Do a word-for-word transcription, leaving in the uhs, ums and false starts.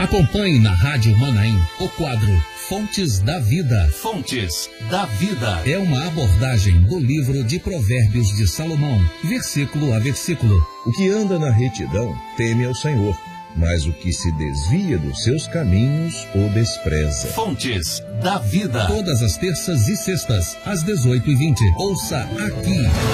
Acompanhe na Rádio Manaim o quadro Fontes da Vida. Fontes da Vida. É uma abordagem do livro de Provérbios de Salomão, versículo a versículo. O que anda na retidão teme ao Senhor, mas o que se desvia dos seus caminhos o despreza. Fontes da Vida. Todas as terças e sextas, às dezoito e vinte. Ouça aqui.